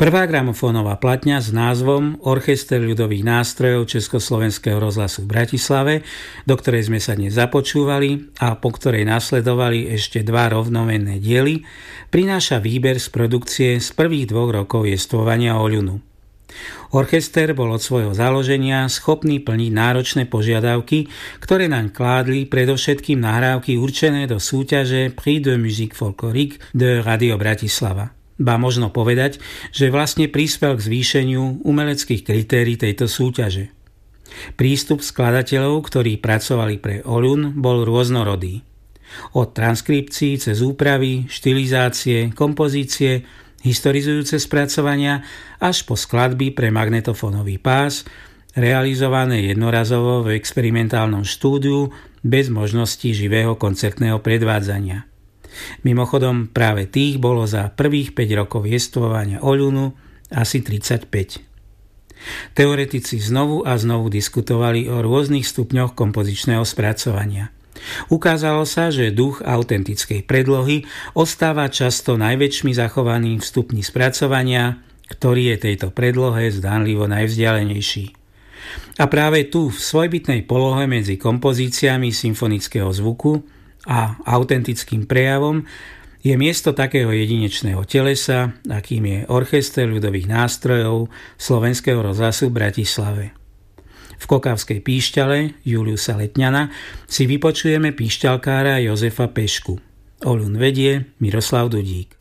Prvá gramofónová platňa s názvom Orchester ľudových nástrojov Československého rozhlasu v Bratislave, do ktorej sme sa dnes započúvali a po ktorej nasledovali ešte 2 rovnomenné diely, prináša výber z produkcie z prvých 2 rokov jestvovania Oľunu. Orchester bol od svojho založenia schopný plniť náročné požiadavky, ktoré naň kládli predovšetkým nahrávky určené do súťaže Prix de musique folklorique de Radio Bratislava. Ba možno povedať, že vlastne prispel k zvýšeniu umeleckých kritérií tejto súťaže. Prístup skladateľov, ktorí pracovali pre Oľun, bol rôznorodý. Od transkripcií cez úpravy, štilizácie, kompozície, historizujúce spracovania až po skladby pre magnetofónový pás, realizované jednorazovo v experimentálnom štúdiu bez možnosti živého koncertného predvádzania. Mimochodom, práve tých bolo za prvých 5 rokov jestvovania Oľunu asi 35. Teoretici znovu a znovu diskutovali o rôznych stupňoch kompozičného spracovania. Ukázalo sa, že duch autentickej predlohy ostáva často najväčšmi zachovaným v stupni spracovania, ktorý je tejto predlohe zdánlivo najvzdialenejší. A práve tu, v svojbytnej polohe medzi kompozíciami symfonického zvuku a autentickým prejavom, je miesto takého jedinečného telesa, akým je Orchester ľudových nástrojov Slovenského rozhlasu v Bratislave. V Kokavskej píšťale Juliusa Letňana si vypočujeme píšťalkára Jozefa Pešku. Oľun vedie Miroslav Dudík.